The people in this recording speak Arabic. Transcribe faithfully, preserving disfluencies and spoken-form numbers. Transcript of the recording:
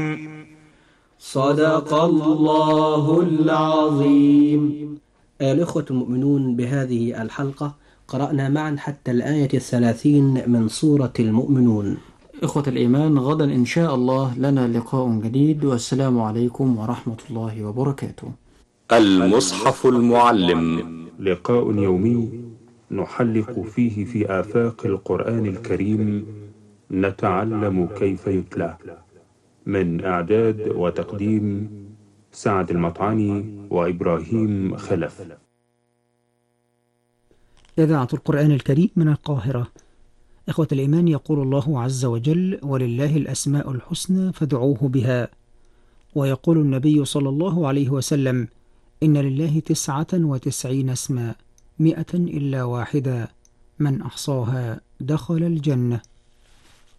صدق الله العظيم. الإخوة المؤمنون، بهذه الحلقة قرأنا معا حتى الآية الثلاثين من سورة المؤمنون. إخوة الإيمان، غدا إن شاء الله لنا لقاء جديد، والسلام عليكم ورحمة الله وبركاته. المصحف المعلم، لقاء يومي نحلق فيه في آفاق القرآن الكريم، نتعلم كيف يتلى. من إعداد وتقديم سعد المطعني وإبراهيم خلف. إذاعة القرآن الكريم من القاهرة. إخوة الإيمان، يقول الله عز وجل: ولله الأسماء الحسنى فادعوه بها. ويقول النبي صلى الله عليه وسلم: إن لله تسعة وتسعين اسما، مئة إلا واحدة، من أحصاها دخل الجنة.